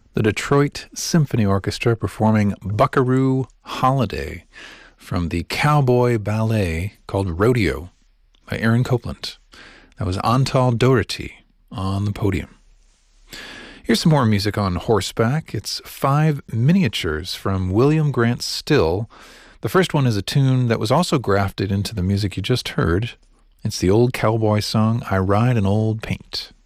the Detroit Symphony Orchestra performing Buckaroo Holiday from the cowboy ballet called Rodeo by Aaron Copland. That was Antal Doherty on the podium. Here's some more music on horseback. It's 5 miniatures from William Grant Still. The first one is a tune that was also grafted into the music you just heard. It's the old cowboy song, I Ride an Old Paint.